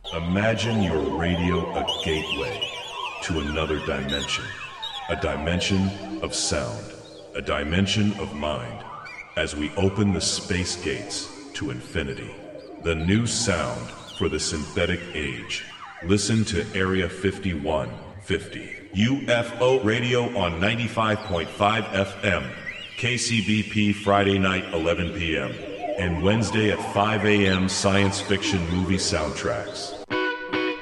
Imagine your radio a gateway to another dimension. A dimension of sound. A dimension of mind. As we open the space gates to infinity. The new sound for the synthetic age. Listen to Area 5150. UFO radio on 95.5 FM. KCBP Friday night 11 p.m. and Wednesday at 5 a.m. science fiction movie soundtracks.